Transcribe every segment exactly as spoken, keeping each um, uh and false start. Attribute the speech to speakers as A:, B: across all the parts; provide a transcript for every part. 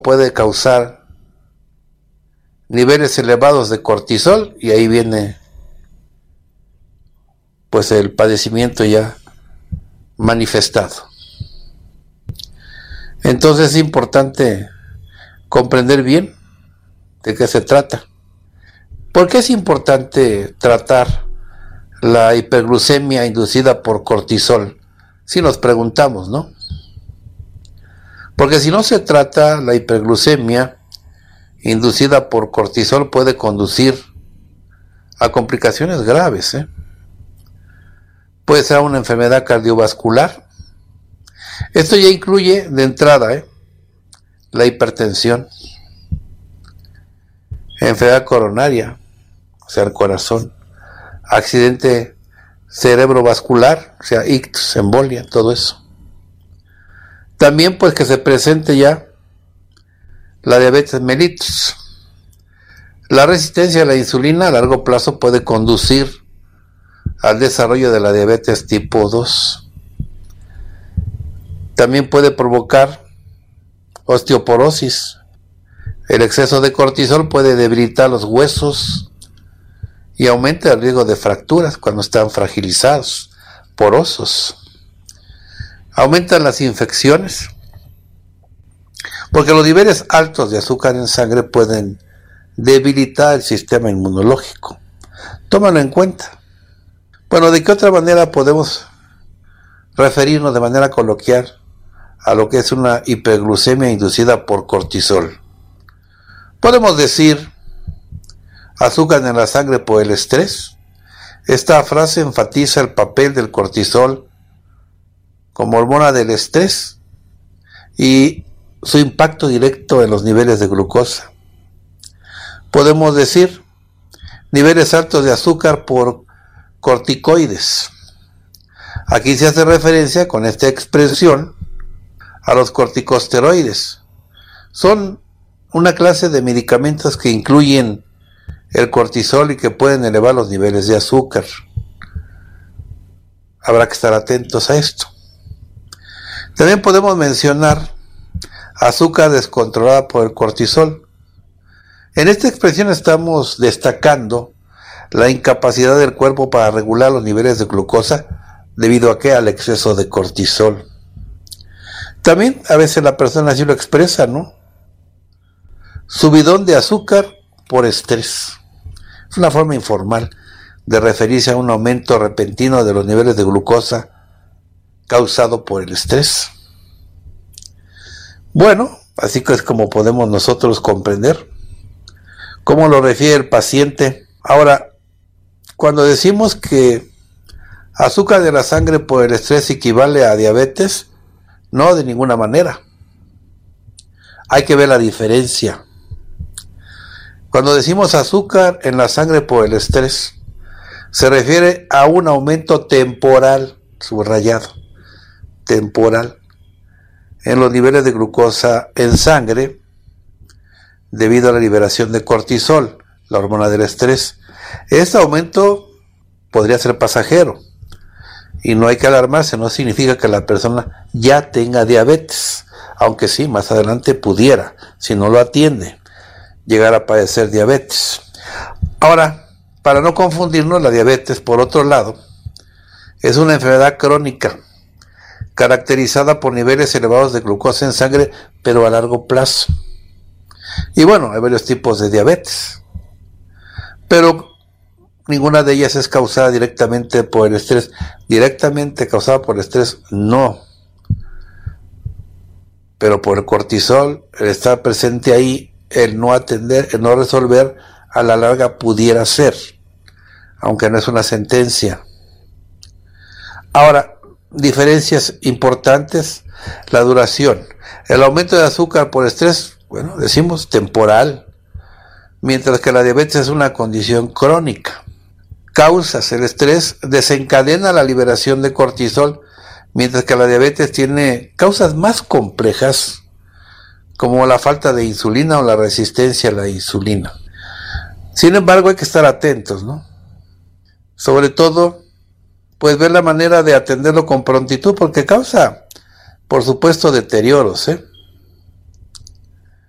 A: puede causar niveles elevados de cortisol y ahí viene pues el padecimiento ya manifestado. Entonces es importante comprender bien de qué se trata. ¿Por qué es importante tratar la hiperglucemia inducida por cortisol? Si nos preguntamos, ¿no? Porque si no se trata, la hiperglucemia inducida por cortisol puede conducir a complicaciones graves, ¿eh? Puede ser una enfermedad cardiovascular. Esto ya incluye de entrada ¿eh? la hipertensión, enfermedad coronaria, o sea, el corazón, accidente cerebrovascular, o sea, ictus, embolia, todo eso. También pues que se presente ya la diabetes mellitus. La resistencia a la insulina a largo plazo puede conducir al desarrollo de la diabetes tipo dos. También puede provocar osteoporosis. El exceso de cortisol puede debilitar los huesos y aumenta el riesgo de fracturas cuando están fragilizados, porosos. Aumentan las infecciones, porque los niveles altos de azúcar en sangre pueden debilitar el sistema inmunológico. Tómalo en cuenta. Bueno, ¿de qué otra manera podemos referirnos de manera coloquial a lo que es una hiperglucemia inducida por cortisol? Podemos decir azúcar en la sangre por el estrés. Esta frase enfatiza el papel del cortisol como hormona del estrés y su impacto directo en los niveles de glucosa. Podemos decir niveles altos de azúcar por corticoides. Aquí se hace referencia con esta expresión a los corticosteroides. Son una clase de medicamentos que incluyen el cortisol y que pueden elevar los niveles de azúcar. Habrá que estar atentos a esto. También podemos mencionar azúcar descontrolada por el cortisol. En esta expresión estamos destacando la incapacidad del cuerpo para regular los niveles de glucosa debido a que al exceso de cortisol. También a veces la persona así lo expresa, ¿no? Subidón de azúcar por estrés. Es una forma informal de referirse a un aumento repentino de los niveles de glucosa causado por el estrés. Bueno, así que es como podemos nosotros comprender cómo lo refiere el paciente. Ahora, cuando decimos que azúcar de la sangre por el estrés equivale a diabetes, no, de ninguna manera. Hay que ver la diferencia. Cuando decimos azúcar en la sangre por el estrés, se refiere a un aumento temporal, subrayado, temporal, en los niveles de glucosa en sangre debido a la liberación de cortisol, la hormona del estrés. Este aumento podría ser pasajero y no hay que alarmarse, no significa que la persona ya tenga diabetes, aunque sí, más adelante pudiera, si no lo atiende, llegar a padecer diabetes. Ahora, para no confundirnos, la diabetes, por otro lado, es una enfermedad crónica caracterizada por niveles elevados de glucosa en sangre, pero a largo plazo. Y bueno, hay varios tipos de diabetes, pero ninguna de ellas es causada directamente por el estrés. Directamente causada por el estrés, no. Pero por el cortisol, el estar presente ahí, el no atender, el no resolver, a la larga pudiera ser, aunque no es una sentencia. Ahora, diferencias importantes, la duración. El aumento de azúcar por estrés, bueno, decimos temporal, mientras que la diabetes es una condición crónica. Causas, el estrés desencadena la liberación de cortisol, mientras que la diabetes tiene causas más complejas, como la falta de insulina o la resistencia a la insulina. Sin embargo, hay que estar atentos, ¿no? Sobre todo, pues ver la manera de atenderlo con prontitud, porque causa, por supuesto, deterioros, ¿eh?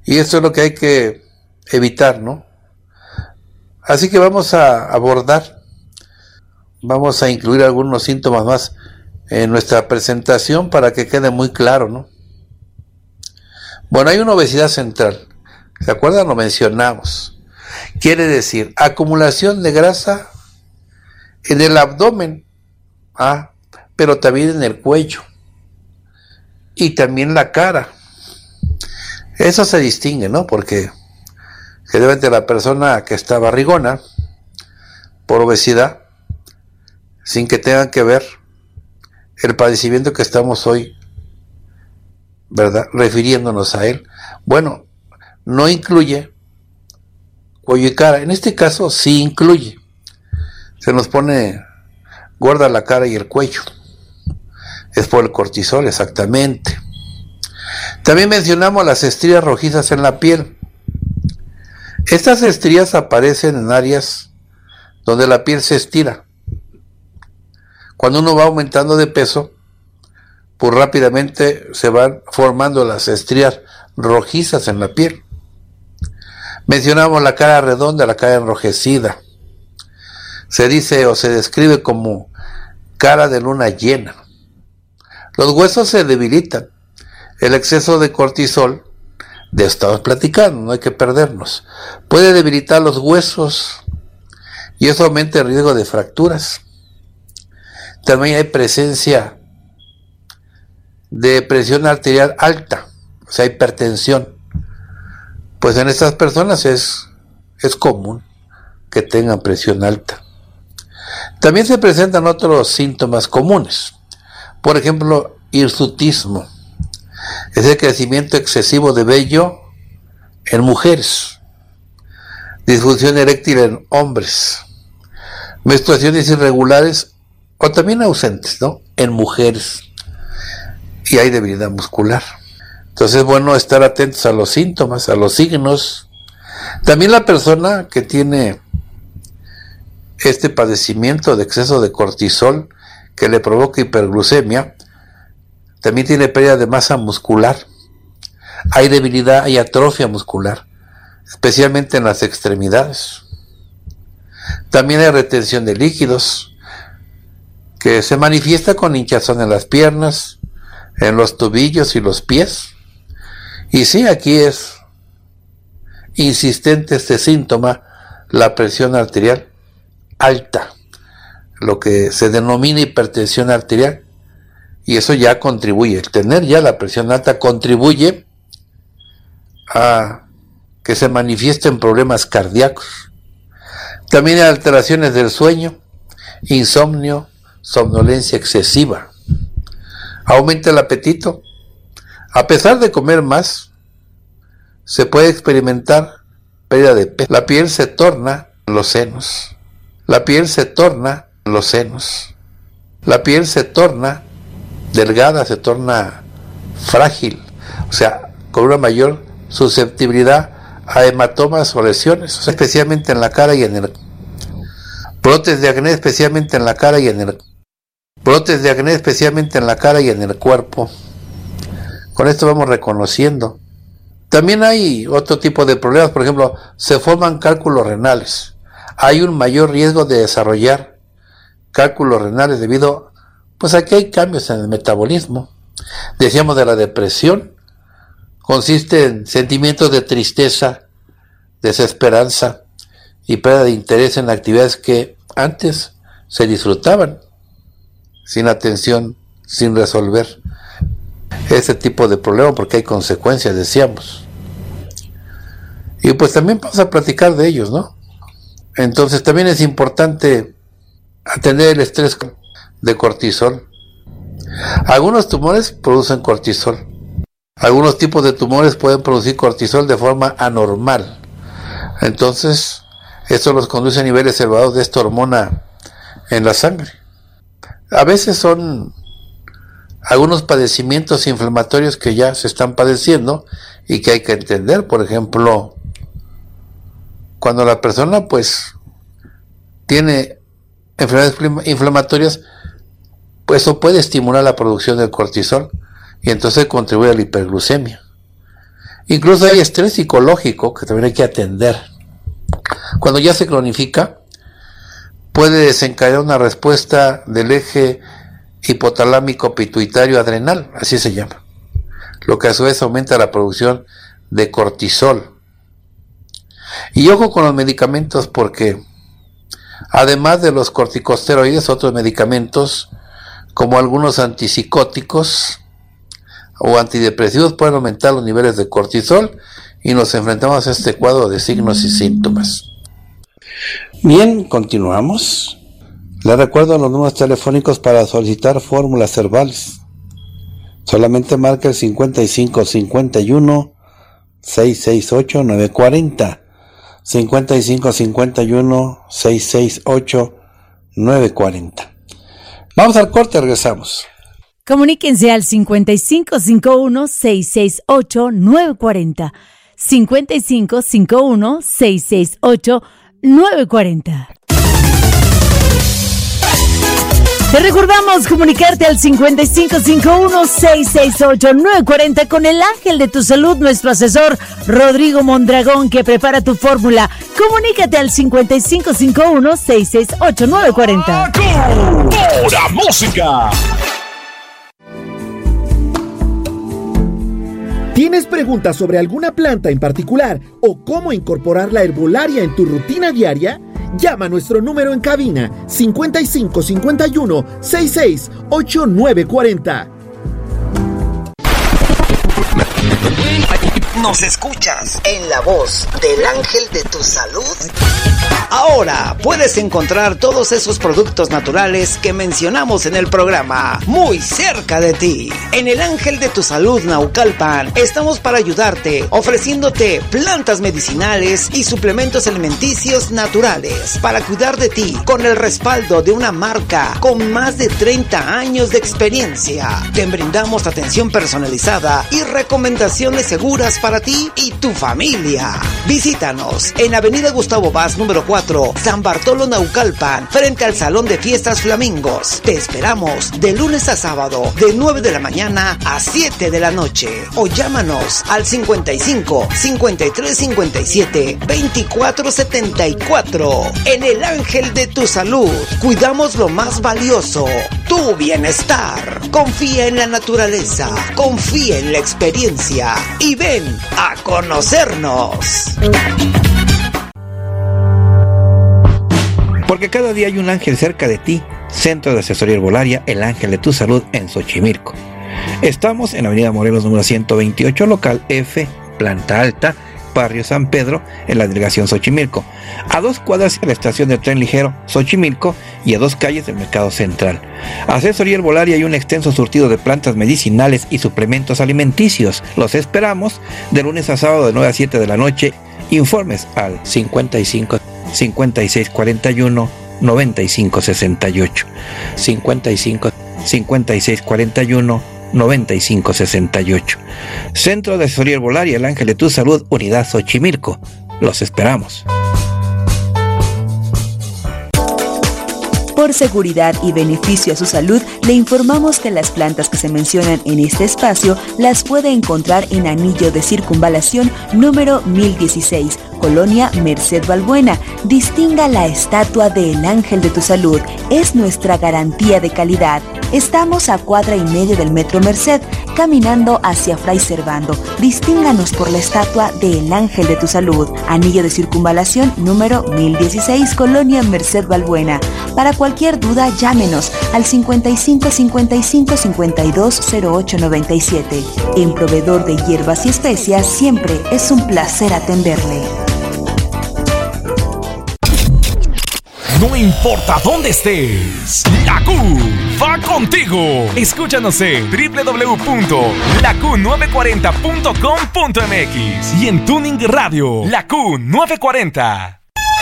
A: Y eso es lo que hay que evitar, ¿no? Así que vamos a abordar, vamos a incluir algunos síntomas más en nuestra presentación para que quede muy claro, ¿no? Bueno, hay una obesidad central, ¿se acuerdan? Lo mencionamos. Quiere decir acumulación de grasa en el abdomen, ah, pero también en el cuello y también la cara. Eso se distingue, ¿no? Porque generalmente la persona que está barrigona por obesidad, sin que tengan que ver el padecimiento que estamos hoy, ¿verdad?, refiriéndonos a él, bueno, no incluye cuello y cara. En este caso sí incluye. Se nos pone gorda la cara y el cuello. Es por el cortisol, exactamente. También mencionamos las estrías rojizas en la piel. Estas estrías aparecen en áreas donde la piel se estira. Cuando uno va aumentando de peso, pues rápidamente se van formando las estrías rojizas en la piel. Mencionamos la cara redonda, la cara enrojecida. Se dice o se describe como cara de luna llena. Los huesos se debilitan. El exceso de cortisol, de esto estamos platicando, no hay que perdernos, puede debilitar los huesos y eso aumenta el riesgo de fracturas. También hay presencia de presión arterial alta, o sea, hipertensión. Pues en estas personas es, es común que tengan presión alta. También se presentan otros síntomas comunes. Por ejemplo, hirsutismo. Es el crecimiento excesivo de vello en mujeres. Disfunción eréctil en hombres. Menstruaciones irregulares o también ausentes, ¿no?, en mujeres. Y hay debilidad muscular. Entonces es bueno estar atentos a los síntomas, a los signos. También la persona que tiene este padecimiento de exceso de cortisol que le provoca hiperglucemia, también tiene pérdida de masa muscular. Hay debilidad, hay atrofia muscular, especialmente en las extremidades. También hay retención de líquidos, que se manifiesta con hinchazón en las piernas, en los tobillos y los pies. Y sí, aquí es insistente este síntoma, la presión arterial alta, lo que se denomina hipertensión arterial, y eso ya contribuye, el tener ya la presión alta contribuye a que se manifiesten problemas cardíacos. También hay alteraciones del sueño, insomnio, somnolencia excesiva. Aumenta el apetito. A pesar de comer más, se puede experimentar pérdida de peso. La piel se torna los senos. La piel se torna los senos. La piel se torna delgada, se torna frágil. O sea, con una mayor susceptibilidad a hematomas o lesiones, especialmente en la cara y en el brotes de acné, especialmente en la cara y en el brotes de acné, especialmente en la cara y en el cuerpo. Con esto vamos reconociendo. También hay otro tipo de problemas, por ejemplo, se forman cálculos renales. Hay un mayor riesgo de desarrollar cálculos renales debido, pues aquí hay cambios en el metabolismo. Decíamos de la depresión, consiste en sentimientos de tristeza, desesperanza y pérdida de interés en actividades que antes se disfrutaban, sin atención, sin resolver ese tipo de problema, porque hay consecuencias, decíamos. Y pues también vamos a platicar de ellos, ¿no? Entonces también es importante atender el estrés de cortisol. Algunos tumores producen cortisol. Algunos tipos de tumores pueden producir cortisol de forma anormal. Entonces, esto los conduce a niveles elevados de esta hormona en la sangre. A veces son algunos padecimientos inflamatorios que ya se están padeciendo y que hay que entender. Por ejemplo, cuando la persona pues tiene enfermedades inflamatorias, pues eso puede estimular la producción del cortisol y entonces contribuye a la hiperglucemia. Incluso hay estrés psicológico que también hay que atender. Cuando ya se cronifica, puede desencadenar una respuesta del eje hipotalámico pituitario adrenal, así se llama, lo que a su vez aumenta la producción de cortisol. Y ojo con los medicamentos, porque además de los corticosteroides, otros medicamentos como algunos antipsicóticos o antidepresivos pueden aumentar los niveles de cortisol y nos enfrentamos a este cuadro de signos y síntomas. Bien, continuamos. Les recuerdo los números telefónicos para solicitar fórmulas herbales. Solamente marca el cincuenta y cinco cincuenta y uno seiscientos sesenta y ocho nueve cuarenta. cincuenta y cinco cincuenta y uno seiscientos sesenta y ocho nueve cuarenta. Vamos al corte, regresamos.
B: Comuníquense al cincuenta y cinco cincuenta y uno seiscientos sesenta y ocho nueve cuarenta. cincuenta y cinco cincuenta y uno seiscientos sesenta y ocho nueve cuarenta. Te recordamos comunicarte al cincuenta y cinco cincuenta y uno seiscientos sesenta y ocho nueve cuarenta con el ángel de tu salud, nuestro asesor Rodrigo Mondragón, que prepara tu fórmula. Comunícate al cincuenta y cinco cincuenta y uno seiscientos sesenta y ocho nueve cuarenta.
C: ¡Pura música! ¿Tienes preguntas sobre alguna planta en particular o cómo incorporar la herbolaria en tu rutina diaria? Llama a nuestro número en cabina cincuenta y cinco cincuenta y uno sesenta y seis ocho nueve cuarenta.
D: Nos escuchas en la voz del ángel de tu salud. Ahora puedes encontrar todos esos productos naturales que mencionamos en el programa muy cerca de ti. En el Ángel de tu Salud Naucalpan estamos para ayudarte, ofreciéndote plantas medicinales y suplementos alimenticios naturales para cuidar de ti, con el respaldo de una marca con más de treinta años de experiencia. Te brindamos atención personalizada y recomendaciones seguras para ti y tu familia. Visítanos en Avenida Gustavo Vaz número cuatro, San Bartolo Naucalpan, frente al Salón de Fiestas Flamingos. Te esperamos de lunes a sábado, de nueve de la mañana a siete de la noche. O llámanos al cincuenta y cinco cincuenta y tres cincuenta y siete veinticuatro setenta y cuatro. En el Ángel de tu Salud, cuidamos lo más valioso, tu bienestar. Confía en la naturaleza, confía en la experiencia y ven a conocernos.
E: Porque cada día hay un ángel cerca de ti. Centro de Asesoría Herbolaria, el Ángel de tu Salud en Xochimilco. Estamos en Avenida Morelos número ciento veintiocho, local F, planta alta, barrio San Pedro, en la delegación Xochimilco. A dos cuadras de la estación de tren ligero Xochimilco y a dos calles del Mercado Central. Asesoría Herbolaria y un extenso surtido de plantas medicinales y suplementos alimenticios. Los esperamos de lunes a sábado de nueve a siete de la noche. Informes al cincuenta y cinco cincuenta y seis cuarenta y uno noventa y cinco sesenta y ocho, cincuenta y cinco cincuenta y seis cuarenta y uno noventa y cinco sesenta y ocho. Centro de Asesoría Herbolaria, el Ángel de tu Salud, Unidad Xochimilco. Los esperamos.
F: Por seguridad y beneficio a su salud, le informamos que las plantas que se mencionan en este espacio las puede encontrar en Anillo de Circunvalación número mil dieciséis, Colonia Merced Balbuena. Distinga la estatua del Ángel de tu Salud. Es nuestra garantía de calidad. Estamos a cuadra y media del Metro Merced, caminando hacia Fray Servando. Distínganos por la estatua del Ángel de tu Salud. Anillo de Circunvalación número mil dieciséis, Colonia Merced Balbuena. Para cualquier duda, llámenos al cincuenta y cinco cincuenta y cinco cincuenta y dos cero ocho noventa y siete. En Proveedor de Hierbas y Especias, siempre es un placer atenderle.
C: No importa dónde estés, la Q va contigo. Escúchanos en doble u doble u doble u punto la q nueve cuarenta punto com punto m x y en Tuning Radio, la Q nueve cuarenta.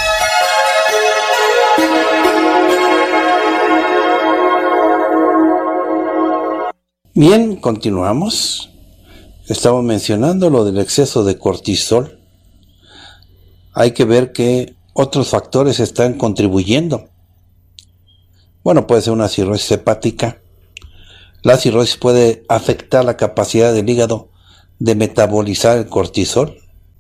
A: Bien, continuamos. Estamos mencionando lo del exceso de cortisol. Hay que ver que otros factores están contribuyendo. Bueno, puede ser una cirrosis hepática. La cirrosis puede afectar la capacidad del hígado de metabolizar el cortisol.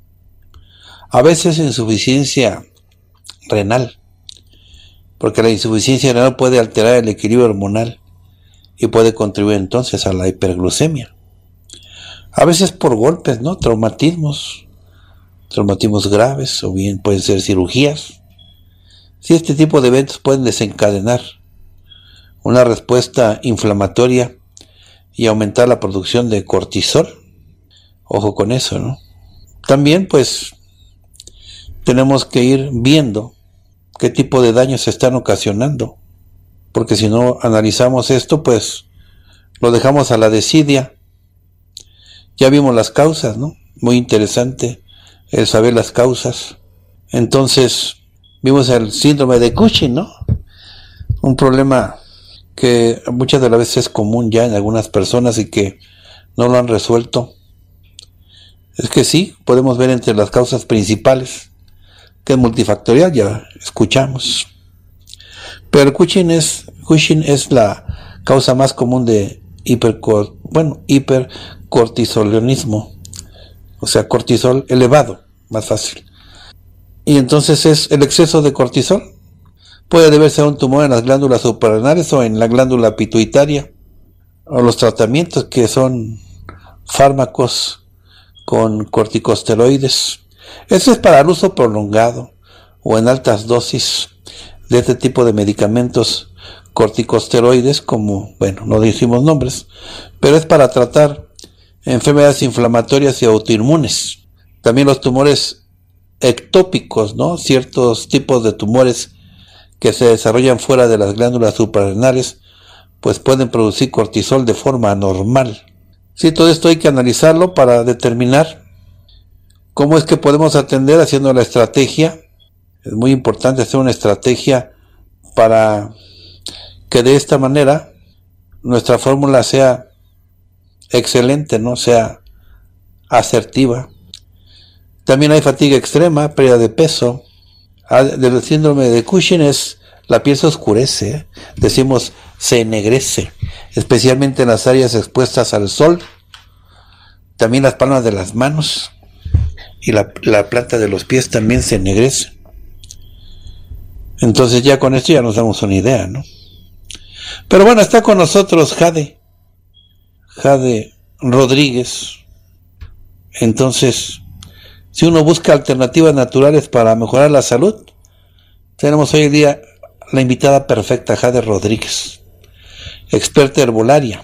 A: A veces insuficiencia renal, porque la insuficiencia renal puede alterar el equilibrio hormonal y puede contribuir entonces a la hiperglucemia. A veces por golpes, ¿no? Traumatismos, traumatismos graves, o bien pueden ser cirugías. Si este tipo de eventos pueden desencadenar una respuesta inflamatoria y aumentar la producción de cortisol. Ojo con eso, ¿no? También, pues, tenemos que ir viendo qué tipo de daños se están ocasionando, porque si no analizamos esto, pues lo dejamos a la desidia. Ya vimos las causas, ¿no? Muy interesante el saber las causas. Entonces vimos el síndrome de Cushing, ¿no? Un problema que muchas de las veces es común ya en algunas personas y que no lo han resuelto. Es que sí, podemos ver entre las causas principales que es multifactorial, ya escuchamos. Pero Cushing es, Cushing es la causa más común de hipercor, bueno, hipercortisolismo, o sea, cortisol elevado, más fácil. Y entonces es el exceso de cortisol. Puede deberse a un tumor en las glándulas suprarrenales o en la glándula pituitaria, o los tratamientos que son fármacos con corticosteroides. Eso es para el uso prolongado o en altas dosis de este tipo de medicamentos corticosteroides, como, bueno, no decimos nombres, pero es para tratar enfermedades inflamatorias y autoinmunes. También los tumores ectópicos, ¿no? Ciertos tipos de tumores que se desarrollan fuera de las glándulas suprarrenales, pues pueden producir cortisol de forma anormal. Sí, todo esto hay que analizarlo para determinar cómo es que podemos atender haciendo la estrategia. Es muy importante hacer una estrategia para que de esta manera nuestra fórmula sea excelente, no sea asertiva. También hay fatiga extrema, pérdida de peso. Del síndrome de Cushing es la piel se oscurece, ¿eh? Decimos se ennegrece, especialmente en las áreas expuestas al sol. También las palmas de las manos y la, la planta de los pies también se ennegrece. Entonces ya con esto ya nos damos una idea, ¿no? Pero bueno, está con nosotros Jade, Jade Rodríguez. Entonces, si uno busca alternativas naturales para mejorar la salud, tenemos hoy en día la invitada perfecta, Jade Rodríguez, experta herbolaria.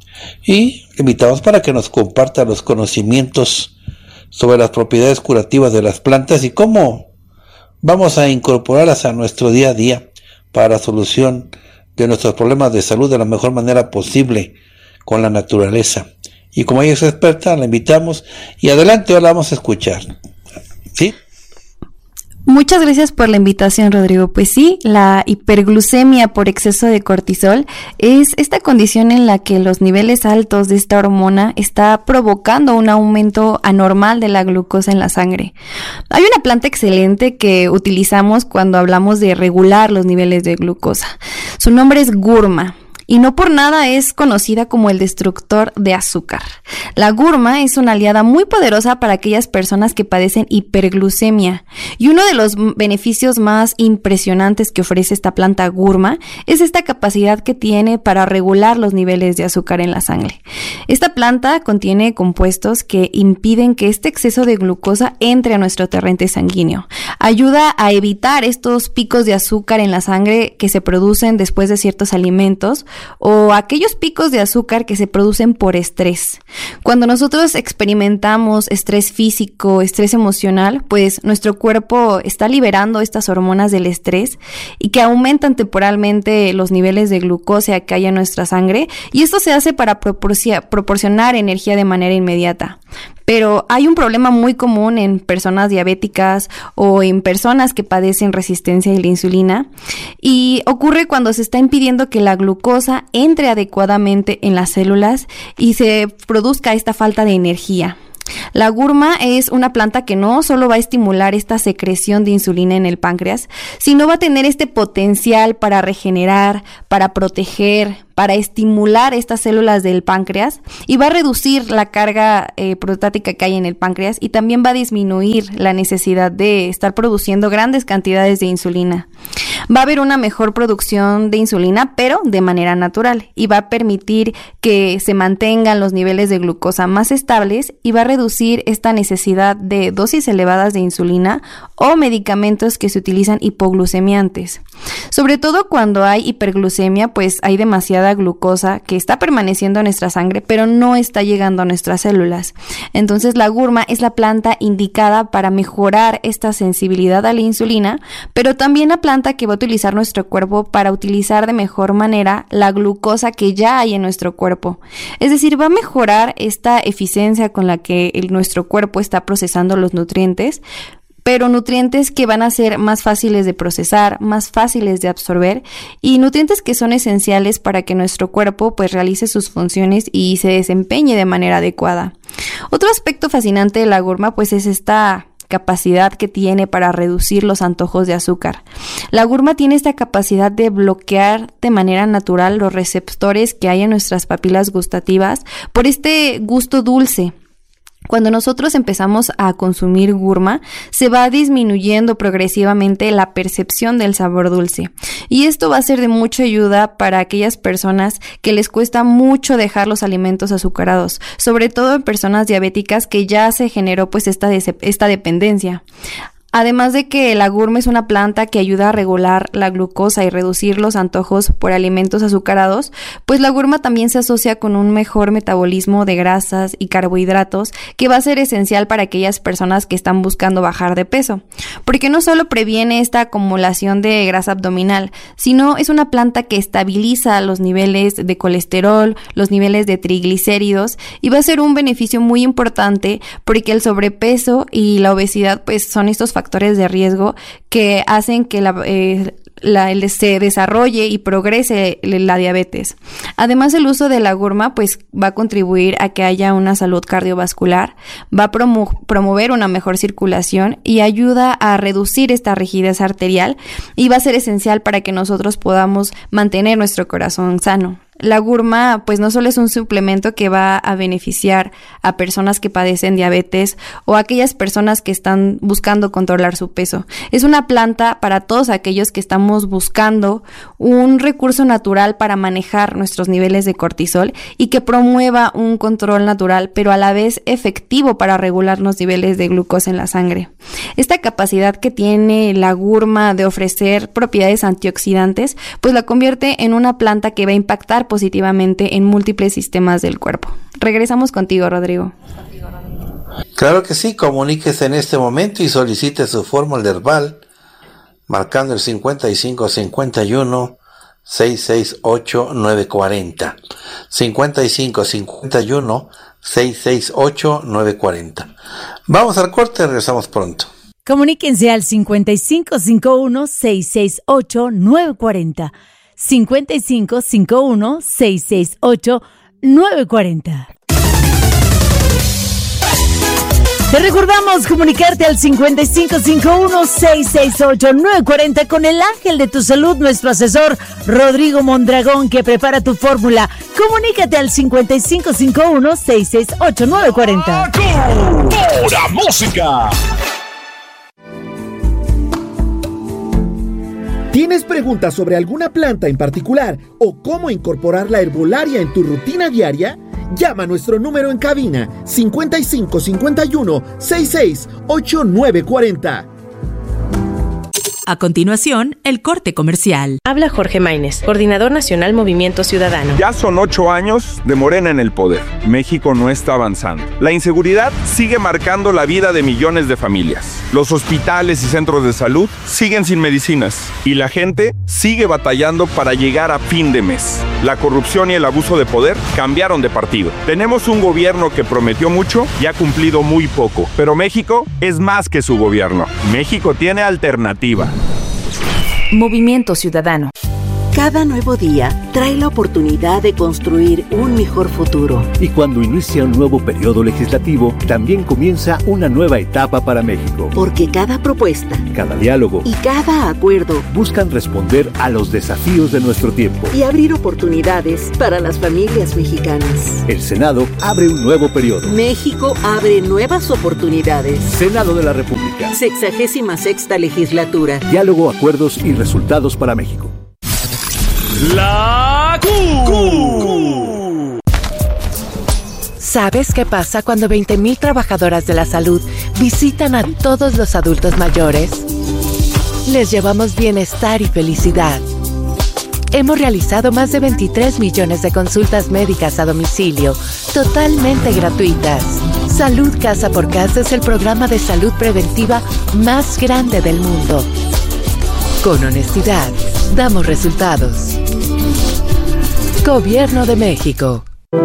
A: Y invitamos para que nos comparta los conocimientos sobre las propiedades curativas de las plantas y cómo vamos a incorporarlas a nuestro día a día para la solución de nuestros problemas de salud de la mejor manera posible con la naturaleza. Y como ella es experta, la invitamos y adelante, ahora la vamos a escuchar. ¿Sí?
G: Muchas gracias por la invitación, Rodrigo. Pues sí, la hiperglucemia por exceso de cortisol es esta condición en la que los niveles altos de esta hormona está provocando un aumento anormal de la glucosa en la sangre. Hay una planta excelente que utilizamos cuando hablamos de regular los niveles de glucosa. Su nombre es gurma. Y no por nada es conocida como el destructor de azúcar. La gurma es una aliada muy poderosa para aquellas personas que padecen hiperglucemia. Y uno de los beneficios más impresionantes que ofrece esta planta gurma es esta capacidad que tiene para regular los niveles de azúcar en la sangre. Esta planta contiene compuestos que impiden que este exceso de glucosa entre a nuestro torrente sanguíneo. Ayuda a evitar estos picos de azúcar en la sangre que se producen después de ciertos alimentos, o aquellos picos de azúcar que se producen por estrés. Cuando nosotros experimentamos estrés físico, estrés emocional, pues nuestro cuerpo está liberando estas hormonas del estrés y que aumentan temporalmente los niveles de glucosa que hay en nuestra sangre, y esto se hace para proporci- proporcionar energía de manera inmediata. Pero hay un problema muy común en personas diabéticas o en personas que padecen resistencia a la insulina, y ocurre cuando se está impidiendo que la glucosa entre adecuadamente en las células y se produzca esta falta de energía. La gurma es una planta que no solo va a estimular esta secreción de insulina en el páncreas, sino va a tener este potencial para regenerar, para proteger, para estimular estas células del páncreas y va a reducir la carga eh, prostática que hay en el páncreas y también va a disminuir la necesidad de estar produciendo grandes cantidades de insulina. Va a haber una mejor producción de insulina, pero de manera natural, y va a permitir que se mantengan los niveles de glucosa más estables y va a reducir esta necesidad de dosis elevadas de insulina o medicamentos que se utilizan hipoglucemiantes. Sobre todo cuando hay hiperglucemia, pues hay demasiada glucosa que está permaneciendo en nuestra sangre, pero no está llegando a nuestras células. Entonces la gurma es la planta indicada para mejorar esta sensibilidad a la insulina, pero también la planta que va a utilizar nuestro cuerpo para utilizar de mejor manera la glucosa que ya hay en nuestro cuerpo. Es decir, va a mejorar esta eficiencia con la que el, nuestro cuerpo está procesando los nutrientes, pero nutrientes que van a ser más fáciles de procesar, más fáciles de absorber y nutrientes que son esenciales para que nuestro cuerpo pues realice sus funciones y se desempeñe de manera adecuada. Otro aspecto fascinante de la gurma pues es esta capacidad que tiene para reducir los antojos de azúcar. La gurma tiene esta capacidad de bloquear de manera natural los receptores que hay en nuestras papilas gustativas por este gusto dulce. Cuando nosotros empezamos a consumir gurma, se va disminuyendo progresivamente la percepción del sabor dulce. Y esto va a ser de mucha ayuda para aquellas personas que les cuesta mucho dejar los alimentos azucarados, sobre todo en personas diabéticas que ya se generó pues esta, de- esta dependencia. Además de que la gurma es una planta que ayuda a regular la glucosa y reducir los antojos por alimentos azucarados, pues la gurma también se asocia con un mejor metabolismo de grasas y carbohidratos que va a ser esencial para aquellas personas que están buscando bajar de peso, porque no solo previene esta acumulación de grasa abdominal, sino es una planta que estabiliza los niveles de colesterol, los niveles de triglicéridos y va a ser un beneficio muy importante porque el sobrepeso y la obesidad pues son estos factores factores de riesgo que hacen que la, eh, la, se desarrolle y progrese la diabetes. Además, el uso de la gurma pues va a contribuir a que haya una salud cardiovascular, va a promo- promover una mejor circulación y ayuda a reducir esta rigidez arterial y va a ser esencial para que nosotros podamos mantener nuestro corazón sano. La gurma pues no solo es un suplemento que va a beneficiar a personas que padecen diabetes o a aquellas personas que están buscando controlar su peso. Es una planta para todos aquellos que estamos buscando un recurso natural para manejar nuestros niveles de cortisol y que promueva un control natural pero a la vez efectivo para regular los niveles de glucosa en la sangre. Esta capacidad que tiene la gurma de ofrecer propiedades antioxidantes pues la convierte en una planta que va a impactar positivamente en múltiples sistemas del cuerpo. Regresamos contigo, Rodrigo.
A: Claro que sí, comuníquese en este momento y solicite su fórmula herbal marcando el cincuenta y cinco cincuenta y uno seiscientos sesenta y ocho novecientos cuarenta. cincuenta y cinco cincuenta y uno seiscientos sesenta y ocho novecientos cuarenta. Vamos al corte, regresamos pronto.
B: Comuníquense al cincuenta y cinco cincuenta y uno seiscientos sesenta y ocho novecientos cuarenta. cincuenta y cinco cincuenta y uno seiscientos sesenta y ocho novecientos cuarenta. Te recordamos comunicarte al cincuenta y cinco cincuenta y uno seiscientos sesenta y ocho novecientos cuarenta con el ángel de tu salud, nuestro asesor Rodrigo Mondragón, que prepara tu fórmula. Comunícate al cincuenta y cinco cincuenta y uno seiscientos sesenta y ocho novecientos cuarenta.
C: ¡Pura música!
H: ¿Tienes preguntas sobre alguna planta en particular o cómo incorporar la herbolaria en tu rutina diaria? Llama a nuestro número en cabina cincuenta y cinco cincuenta y uno sesenta y seis ocho nueve cuarenta.
I: A continuación, el corte comercial.
J: Habla Jorge Maínez, Coordinador Nacional Movimiento Ciudadano.
K: Ya son ocho años de Morena en el poder. México no está avanzando. La inseguridad sigue marcando la vida de millones de familias. Los hospitales y centros de salud siguen sin medicinas. Y la gente sigue batallando para llegar a fin de mes. La corrupción y el abuso de poder cambiaron de partido. Tenemos un gobierno que prometió mucho y ha cumplido muy poco. Pero México es más que su gobierno. México tiene alternativa.
I: Movimiento Ciudadano.
L: Cada nuevo día trae la oportunidad de construir un mejor futuro.
M: Y cuando inicia un nuevo periodo legislativo, también comienza una nueva etapa para México.
L: Porque cada propuesta,
M: cada diálogo
L: y cada acuerdo
M: buscan responder a los desafíos de nuestro tiempo
L: y abrir oportunidades para las familias mexicanas.
M: El Senado abre un nuevo periodo.
L: México abre nuevas oportunidades.
M: Senado de la República.
L: Sexagésima sexta legislatura.
M: Diálogo, acuerdos y resultados para México.
C: La Q.
J: ¿Sabes qué pasa cuando veinte mil trabajadoras de la salud visitan a todos los adultos mayores? Les llevamos bienestar y felicidad. Hemos realizado más de veintitrés millones de consultas médicas a domicilio, totalmente gratuitas. Salud Casa por Casa es el programa de salud preventiva más grande del mundo. Con honestidad, damos resultados. Gobierno de México.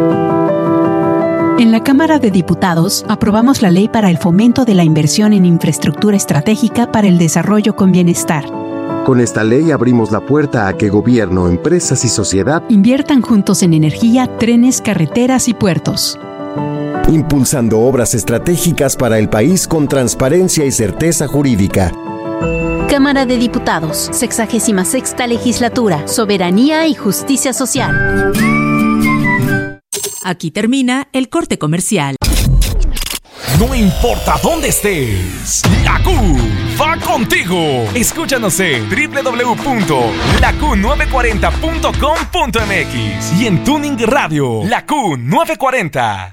N: En la Cámara de Diputados aprobamos la Ley para el Fomento de la Inversión en Infraestructura Estratégica para el Desarrollo con Bienestar.
O: Con esta ley abrimos la puerta a que gobierno, empresas y sociedad
N: inviertan juntos en energía, trenes, carreteras y puertos.
O: Impulsando obras estratégicas para el país con transparencia y certeza jurídica.
P: Cámara de Diputados, sexagésima sexta legislatura, soberanía y justicia social.
I: Aquí termina el corte comercial.
C: No importa dónde estés, la Q va contigo. Escúchanos en doble u doble u doble u punto la q nueve cuarenta punto com punto m x y en Tuning Radio, la Q nueve cuarenta.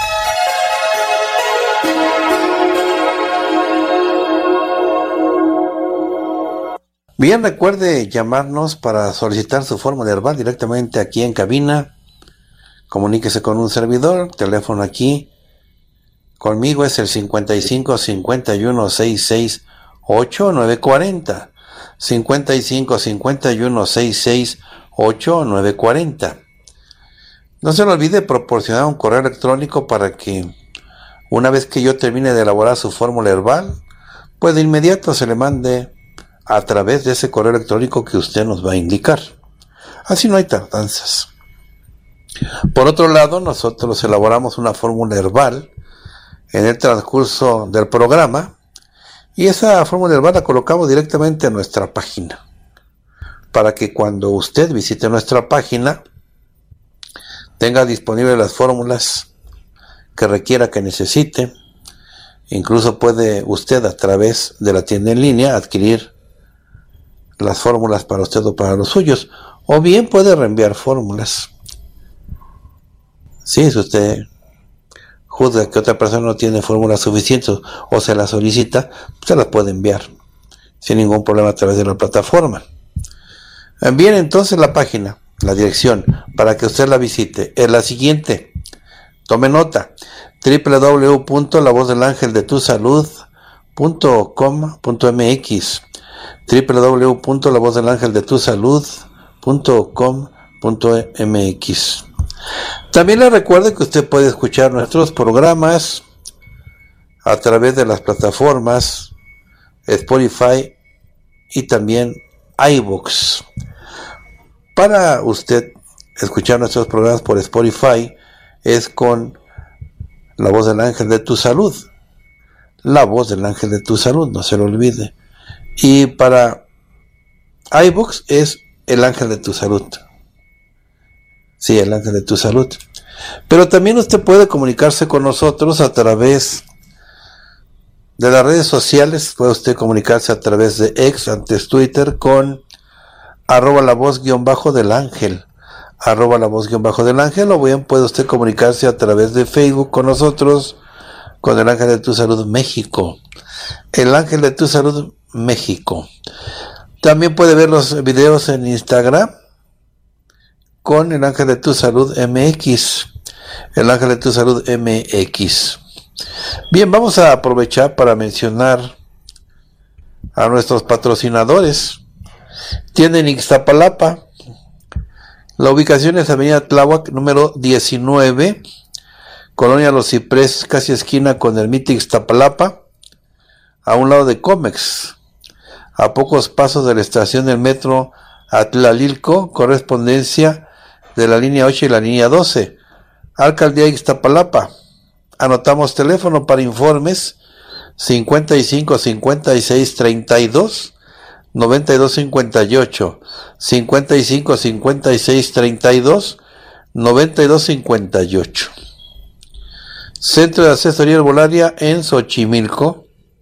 A: Bien, recuerde llamarnos para solicitar su fórmula herbal directamente aquí en cabina. Comuníquese con un servidor, teléfono aquí conmigo es el cincuenta y cinco cincuenta y uno sesenta y seis ocho nueve cuarenta, cincuenta y cinco cincuenta y uno sesenta y seis ocho nueve cuarenta. No se le olvide proporcionar un correo electrónico para que una vez que yo termine de elaborar su fórmula herbal, pues de inmediato se le mande a través de ese correo electrónico que usted nos va a indicar. Así no hay tardanzas. Por otro lado, nosotros elaboramos una fórmula herbal en el transcurso del programa y esa fórmula herbal la colocamos directamente en nuestra página para que cuando usted visite nuestra página tenga disponibles las fórmulas que requiera, que necesite. Incluso puede usted a través de la tienda en línea adquirir las fórmulas para usted o para los suyos, o bien puede reenviar fórmulas. Sí, si usted juzga que otra persona no tiene fórmulas suficientes o se las solicita, se las puede enviar sin ningún problema a través de la plataforma. Bien, entonces la página, la dirección para que usted la visite es la siguiente. Tome nota: doble u doble u doble u punto la voz del ángel de tu salud punto com punto m x, doble u doble u doble u punto la voz del ángel de tu salud punto com punto m x. También le recuerdo que usted puede escuchar nuestros programas a través de las plataformas Spotify y también iVoox. Para usted escuchar nuestros programas por Spotify es con La Voz del Ángel de tu Salud. La Voz del Ángel de tu Salud, no se lo olvide. Y para iVoox es El Ángel de tu Salud. Sí, El Ángel de tu Salud. Pero también usted puede comunicarse con nosotros a través de las redes sociales. Puede usted comunicarse a través de X, antes Twitter, con arroba la voz guión bajo del ángel. Arroba la voz guión bajo del ángel. O bien puede usted comunicarse a través de Facebook con nosotros, con El Ángel de tu Salud México. El Ángel de tu Salud México. También puede ver los videos en Instagram con El Ángel de tu Salud M X. El Ángel de tu Salud M X. Bien, vamos a aprovechar para mencionar a nuestros patrocinadores. Tienen Ixtapalapa. La ubicación es Avenida Tláhuac, número diecinueve, Colonia Los Cipreses, casi esquina con el Miti Ixtapalapa, a un lado de Comex, a pocos pasos de la estación del metro Atlalilco, correspondencia de la línea ocho y la línea doce. Alcaldía Ixtapalapa. Anotamos teléfono para informes cincuenta y cinco cincuenta y seis treinta y dos noventa y dos cincuenta y ocho, cincuenta y cinco cincuenta y seis treinta y dos noventa y dos cincuenta y ocho. Centro de Asesoría Herbolaria en Xochimilco.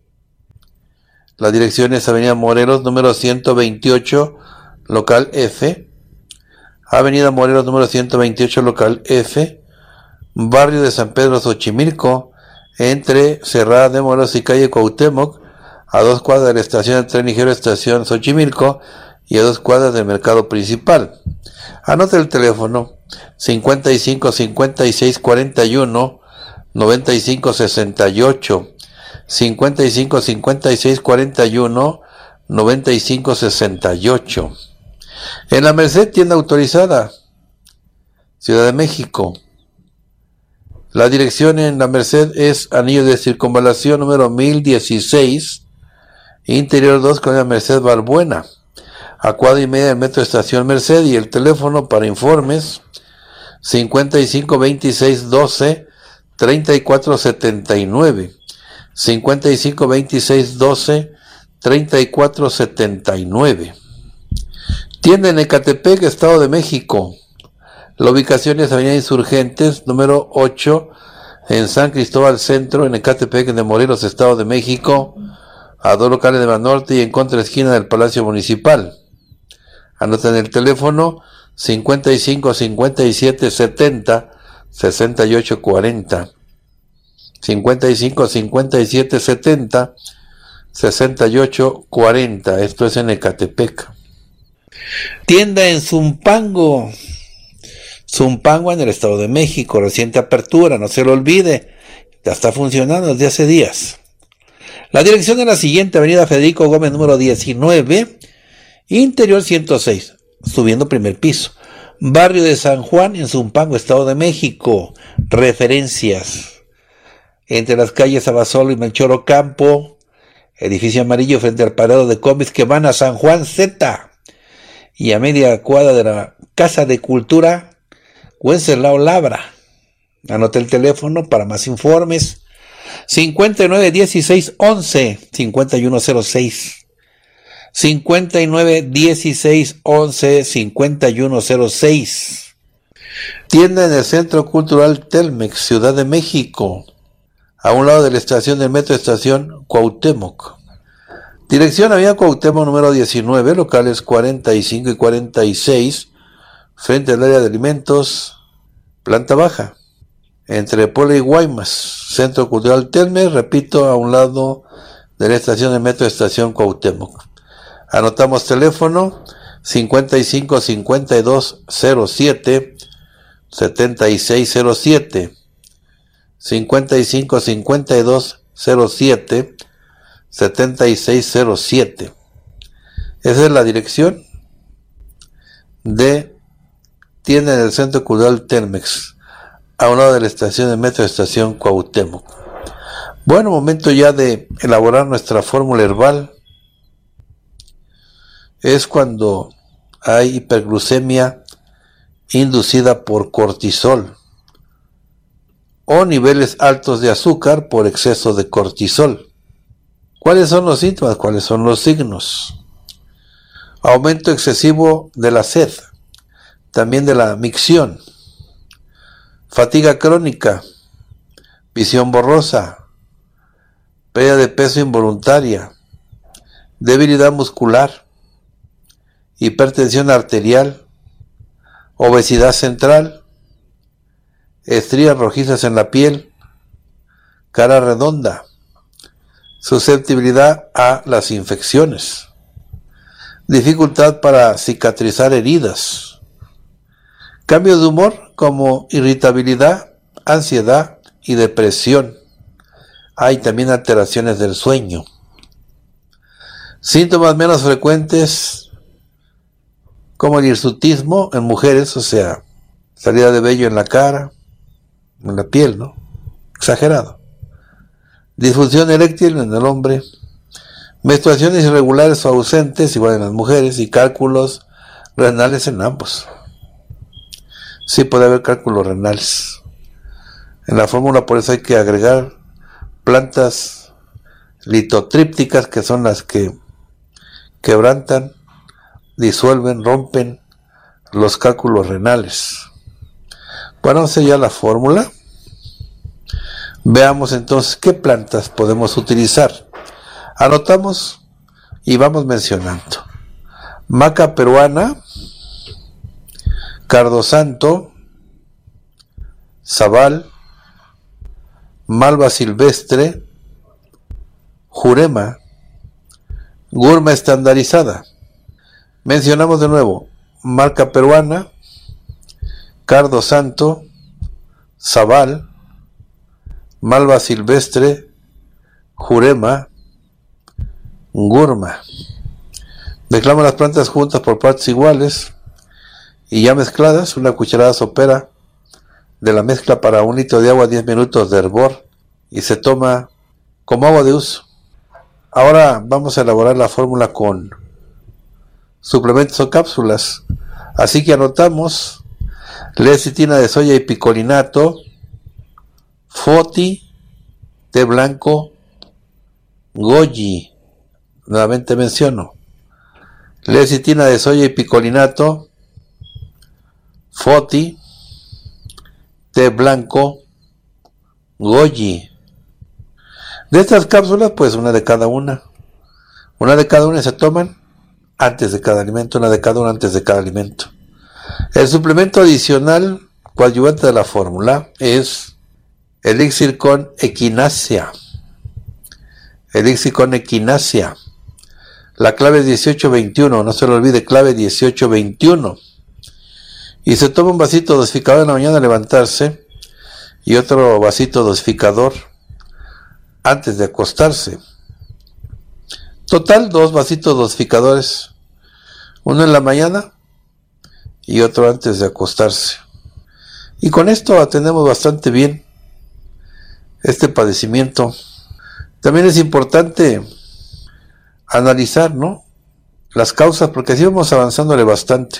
A: La dirección es Avenida Morelos número ciento veintiocho, local F. Avenida Morelos número ciento veintiocho, local F. Barrio de San Pedro, Xochimilco, entre Cerrada de Morelos y calle Cuauhtémoc, a dos cuadras de la estación de tren ligero estación Xochimilco y a dos cuadras del mercado principal. Anote el teléfono cincuenta y cinco cincuenta y seis cuarenta y uno noventa y cinco sesenta y ocho, cincuenta y cinco cincuenta y seis cuarenta y uno noventa y cinco sesenta y ocho. En la Merced, tienda autorizada, Ciudad de México. La dirección en la Merced es Anillo de Circunvalación número mil dieciséis, Interior dos, Colonia Merced Balbuena, a cuadra y media del Metro Estación Merced, y el teléfono para informes cincuenta y cinco veintiséis doce treinta y cuatro setenta y nueve, cincuenta y cinco veintiséis doce treinta y cuatro setenta y nueve. Tienda en Ecatepec, Estado de México. La ubicación es Avenida Insurgentes, número ocho, en San Cristóbal Centro, en Ecatepec de Morelos, Estado de México, a dos locales de Banorte y en contraesquina del Palacio Municipal. Anoten el teléfono cincuenta y cinco cincuenta y siete setenta sesenta y ocho cuarenta, cincuenta y cinco cincuenta y siete setenta sesenta y ocho cuarenta. Esto es en Ecatepec. Tienda en Zumpango. Zumpango en el Estado de México, reciente apertura, no se lo olvide, ya está funcionando desde hace días. La dirección es la siguiente: Avenida Federico Gómez número diecinueve, Interior ciento seis, subiendo primer piso. Barrio de San Juan en Zumpango, Estado de México. Referencias: entre las calles Abasolo y Melchor Ocampo, edificio amarillo frente al parado de cómics que van a San Juan Z, y a media cuadra de la Casa de Cultura Wenceslao Labra. Anote el teléfono para más informes cincuenta y nueve dieciséis once cincuenta y uno cero seis, cincuenta y nueve dieciséis once cincuenta y uno cero seis. Tienda en el Centro Cultural Telmex, Ciudad de México, a un lado de la estación del Metro Estación Cuauhtémoc. Dirección Avenida Cuauhtémoc número diecinueve, locales cuarenta y cinco y cuarenta y seis, frente al área de alimentos, planta baja, entre Puebla y Guaymas. Centro Cultural Telmex, repito, a un lado de la estación de Metro Estación Cuauhtémoc. Anotamos teléfono cincuenta y cinco cincuenta y dos cero siete setenta y seis cero siete, cincuenta y cinco cincuenta y dos cero siete setenta y seis cero siete. Esa es la dirección de tienda en el Centro Cultural Telmex, a un lado de la estación de Metro Estación Cuauhtémoc. Bueno, momento ya de elaborar nuestra fórmula herbal. Es cuando hay hiperglucemia inducida por cortisol o niveles altos de azúcar por exceso de cortisol. ¿Cuáles son los síntomas? ¿Cuáles son los signos? Aumento excesivo de la sed, también de la micción, fatiga crónica, visión borrosa, pérdida de peso involuntaria, debilidad muscular, hipertensión arterial, obesidad central, estrías rojizas en la piel, cara redonda, susceptibilidad a las infecciones, dificultad para cicatrizar heridas, cambios de humor como irritabilidad, ansiedad y depresión. Hay también alteraciones del sueño. Síntomas menos frecuentes como el hirsutismo en mujeres, o sea, salida de vello en la cara, en la piel, ¿no? Exagerado. Disfunción eréctil en el hombre, menstruaciones irregulares o ausentes, igual en las mujeres, y cálculos renales en ambos. Sí puede haber cálculos renales. En la fórmula por eso hay que agregar plantas litotrípticas, que son las que quebrantan, disuelven, rompen los cálculos renales. Bueno, esa ya la fórmula. Veamos entonces qué plantas podemos utilizar. Anotamos y vamos mencionando: maca peruana, cardosanto, sabal, malva silvestre, jurema, gurma estandarizada. Mencionamos de nuevo: maca peruana, cardosanto, sabal, malva silvestre, jurema, gurma. Mezclamos las plantas juntas por partes iguales y ya mezcladas, una cucharada sopera de la mezcla para un litro de agua, diez minutos de hervor, y se toma como agua de uso. Ahora vamos a elaborar la fórmula con suplementos o cápsulas. Así que anotamos: lecitina de soya y picolinato, foti, té blanco, goji. Nuevamente menciono: lecitina de soya y picolinato, foti, té blanco, goji. De estas cápsulas, pues una de cada una. Una de cada una se toman antes de cada alimento, una de cada una antes de cada alimento. El suplemento adicional coadyuvante de la fórmula es elixir con equinacia. Elixir con equinacia. La clave es dieciocho veintiuno, no se lo olvide, clave dieciocho veintiuno. Y se toma un vasito dosificador en la mañana al levantarse y otro vasito dosificador antes de acostarse. Total, dos vasitos dosificadores, uno en la mañana y otro antes de acostarse. Y con esto atendemos bastante bien este padecimiento. También es importante analizar, ¿no?, las causas, porque así vamos avanzándole bastante.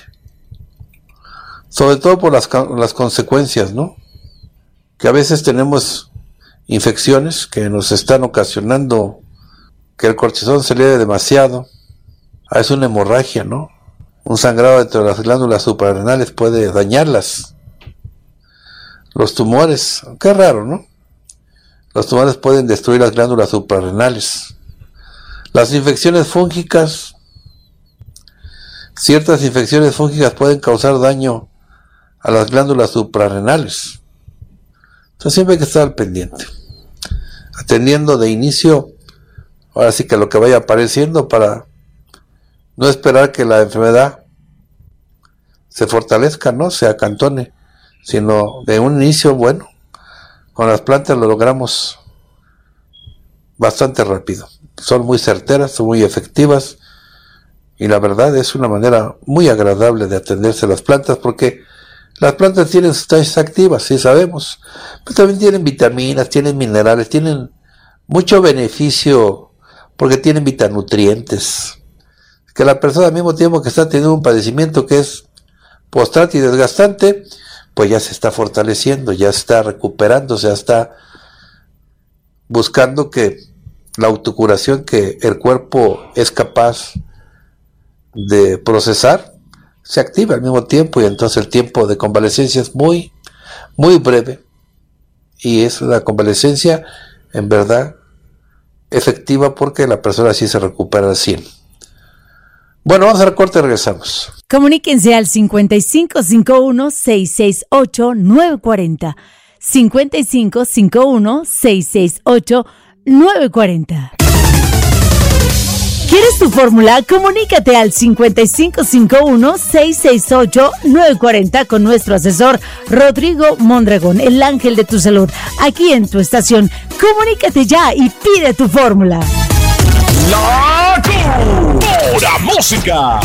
A: Sobre todo por las, las consecuencias, ¿no? Que a veces tenemos infecciones que nos están ocasionando que el cortisol se eleve demasiado. Es una hemorragia, ¿no? Un sangrado dentro de las glándulas suprarrenales puede dañarlas. Los tumores, qué raro, ¿no? Los tumores pueden destruir las glándulas suprarrenales. Las infecciones fúngicas, ciertas infecciones fúngicas pueden causar daño a las glándulas suprarrenales. Entonces siempre hay que estar al pendiente, atendiendo de inicio, ahora sí que lo que vaya apareciendo, para no esperar que la enfermedad se fortalezca, no se acantone, sino de un inicio bueno. Con las plantas lo logramos bastante rápido. Son muy certeras, son muy efectivas, y la verdad es una manera muy agradable de atenderse a las plantas, porque las plantas tienen sustancias activas, sí sabemos, pero también tienen vitaminas, tienen minerales, tienen mucho beneficio, porque tienen vitanutrientes, que la persona al mismo tiempo que está teniendo un padecimiento que es postrante y desgastante, pues ya se está fortaleciendo, ya está recuperando, ya está buscando que la autocuración que el cuerpo es capaz de procesar se activa al mismo tiempo, y entonces el tiempo de convalecencia es muy, muy breve, y es una convalecencia en verdad efectiva, porque la persona así se recupera al cien. Bueno, vamos al corte y regresamos.
B: Comuníquense al cincuenta y cinco cincuenta y uno, seiscientos sesenta y ocho, novecientos cuarenta. cincuenta y cinco cincuenta y uno, seiscientos sesenta y ocho, novecientos cuarenta. ¿Quieres tu fórmula? Comunícate al cincuenta y cinco cincuenta y uno, seiscientos sesenta y ocho, novecientos cuarenta con nuestro asesor Rodrigo Mondragón, el ángel de tu salud, aquí en tu estación. Comunícate ya y pide tu fórmula.
C: La pura música.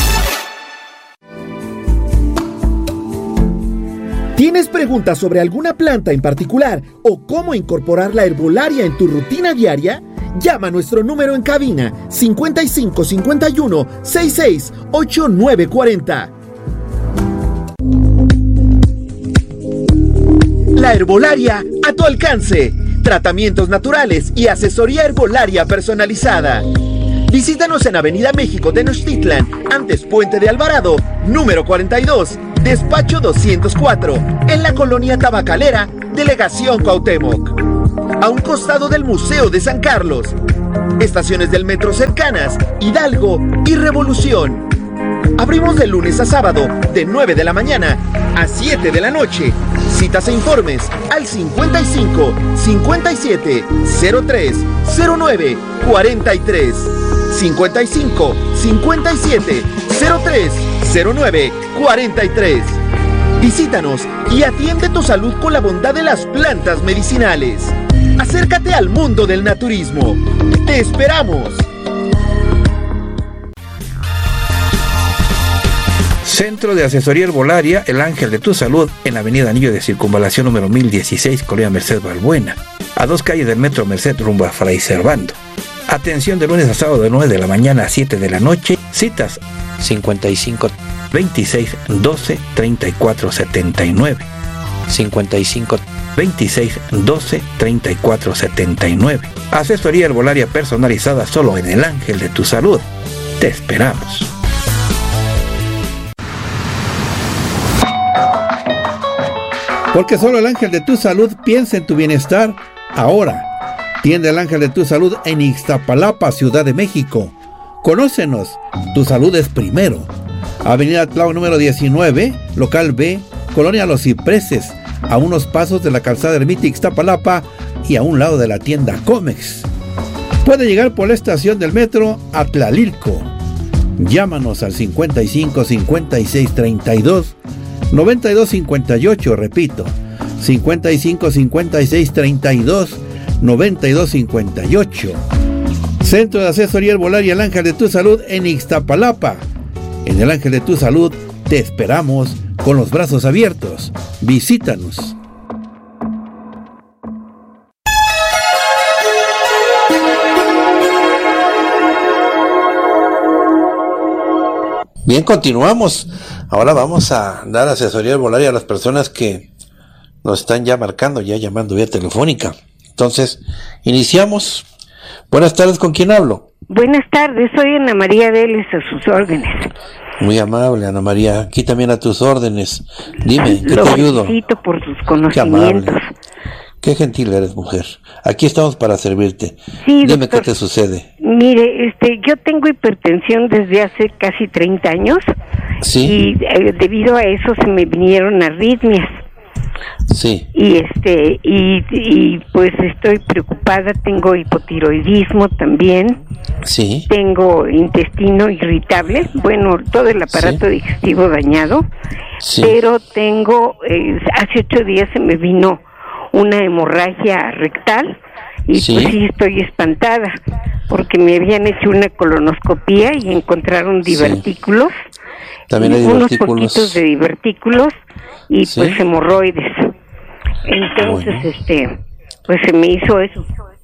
H: ¿Tienes preguntas sobre alguna planta en particular o cómo incorporar la herbolaria en tu rutina diaria? Llama a nuestro número en cabina cincuenta y cinco cincuenta y uno, sesenta y seis, ochenta y nueve cuarenta. La herbolaria a tu alcance. Tratamientos naturales y asesoría herbolaria personalizada. Visítanos en Avenida México Tenochtitlan, antes Puente de Alvarado, número cuarenta y dos, despacho doscientos cuatro, en la colonia Tabacalera, Delegación Cuauhtémoc. A un costado del Museo de San Carlos. Estaciones del metro cercanas, Hidalgo y Revolución. Abrimos de lunes a sábado, de nueve de la mañana a siete de la noche. Citas e informes al cincuenta y cinco, cincuenta y siete, cero tres, cero nueve, cuarenta y tres. cincuenta y cinco, cincuenta y siete, cero tres, cero nueve, cuarenta y tres. Visítanos y atiende tu salud con la bondad de las plantas medicinales. Acércate al mundo del naturismo. ¡Te esperamos!
E: Centro de Asesoría Herbolaria El Ángel de tu Salud, en la avenida Anillo de Circunvalación número mil dieciséis, Colonia Merced Balbuena, a dos calles del Metro Merced rumbo a Fray Servando. Atención de lunes a sábado de nueve de la mañana a siete de la noche. Citas cincuenta y cinco, veintiséis, doce, treinta y cuatro, setenta y nueve. cincuenta y cinco, veintiséis, doce, treinta y cuatro, setenta y nueve. Asesoría herbolaria personalizada solo en El Ángel de tu Salud. Te esperamos. Porque solo El Ángel de tu Salud piensa en tu bienestar. Ahora, tiende El Ángel de tu Salud en Ixtapalapa, Ciudad de México. Conócenos, tu salud es primero. Avenida Tláhuac número diecinueve, local B, Colonia Los Cipreses, a unos pasos de la calzada Ermita Ixtapalapa y a un lado de la tienda Comex. Puede llegar por la estación del metro a Tlalilco. Llámanos al cincuenta y cinco, cincuenta y seis, treinta y dos, noventa y dos, cincuenta y ocho, repito, cincuenta y cinco, cincuenta y seis, treinta y dos, noventa y dos, cincuenta y ocho. Centro de Asesoría Herbolaria El Ángel de tu Salud en Ixtapalapa. En El Ángel de tu Salud te esperamos con los brazos abiertos. Visítanos.
A: Bien, continuamos. Ahora vamos a dar asesoría herbolaria a las personas que nos están ya marcando, ya llamando vía telefónica. Entonces, iniciamos. Buenas tardes, ¿con quién hablo?
Q: Buenas tardes, soy Ana María Vélez, a sus órdenes.
A: Muy amable, Ana María. Aquí también a tus órdenes. Dime, ¿qué
Q: Lo
A: te ayudo?
Q: felicito por sus
A: Qué
Q: conocimientos.
A: amable. Qué gentil eres, mujer. Aquí estamos para servirte.
Q: Sí,
A: Dime
Q: doctor.
A: qué te sucede.
Q: Mire, este, yo tengo hipertensión desde hace casi treinta años.
A: Sí.
Q: Y eh, debido a eso se me vinieron arritmias.
A: Sí.
Q: Y este, y, y pues estoy preocupada, tengo hipotiroidismo también.
A: Sí.
Q: Tengo intestino irritable, bueno, todo el aparato
A: Sí.
Q: digestivo dañado.
A: Sí.
Q: Pero tengo, eh, hace ocho días se me vino una hemorragia rectal y
A: Sí.
Q: pues sí estoy espantada porque me habían hecho una colonoscopía y encontraron
A: Sí.
Q: divertículos,
A: También hay
Q: unos
A: divertículos.
Q: poquitos de divertículos y
A: Sí.
Q: pues hemorroides. Entonces,
A: Bueno.
Q: este, pues se me hizo eso.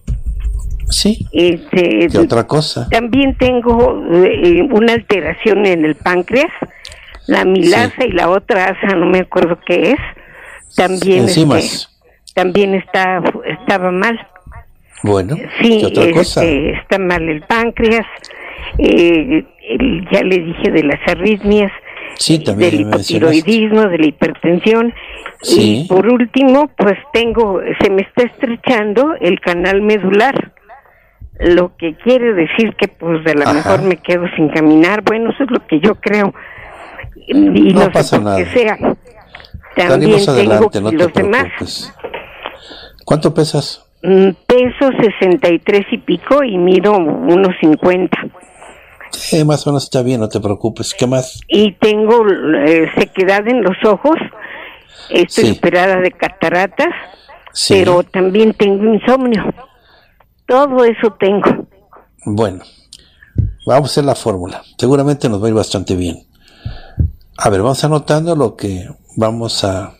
A: Sí.
Q: Este,
A: ¿Qué otra cosa?
Q: También tengo eh, una alteración en el páncreas, la amilasa y la otra asa, no me acuerdo qué es. También
A: Enzimas.
Q: este, también está estaba mal.
A: Bueno,
Q: Sí,
A: ¿qué otra cosa?
Q: este, está mal el páncreas. Eh, el- ya le dije de las arritmias,
A: Sí, también
Q: del
A: me mencionaste.
Q: hipotiroidismo, de la hipertensión.
A: Sí.
Q: Y por último, pues tengo, se me está estrechando el canal medular, lo que quiere decir que pues de la
A: Ajá.
Q: mejor me quedo sin caminar. Bueno, eso es lo que yo creo. Y no,
A: No
Q: sé
A: pasa
Q: por qué
A: nada.
Q: sea. También
A: Salimos adelante,
Q: tengo
A: no te
Q: los demás.
A: preocupes. ¿Cuánto pesas?
Q: Mm, Peso sesenta y tres y pico y mido unos cincuenta.
A: Eh, más o menos está bien, no te preocupes. ¿Qué más?
Q: Y tengo eh, sequedad en los ojos. Estoy
A: Sí.
Q: operada de cataratas,
A: Sí.
Q: pero también tengo insomnio. Todo eso tengo.
A: Bueno, vamos a hacer la fórmula. Seguramente nos va a ir bastante bien. A ver, vamos anotando lo que vamos a,